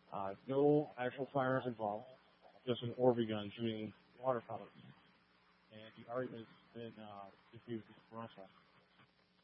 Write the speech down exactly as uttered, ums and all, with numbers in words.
Uh, no actual firearms involved, just an Orby gun shooting water pellets. And the argument's been uh, diffused with Russia.